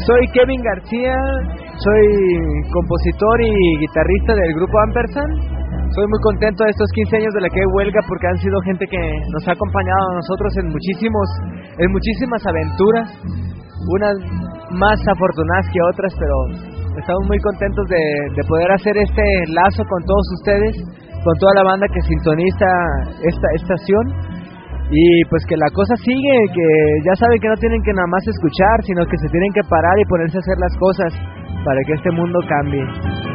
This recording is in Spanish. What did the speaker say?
Soy Kevin García, soy compositor y guitarrista del grupo Ampersand. Soy muy contento de estos 15 años de la que hay huelga porque han sido gente que nos ha acompañado a nosotros en muchísimas aventuras, unas más afortunadas que otras, pero estamos muy contentos de poder hacer este lazo con todos ustedes, con toda la banda que sintoniza esta estación. Y pues que la cosa sigue, que ya saben que no tienen que nada más escuchar, sino que se tienen que parar y ponerse a hacer las cosas para que este mundo cambie.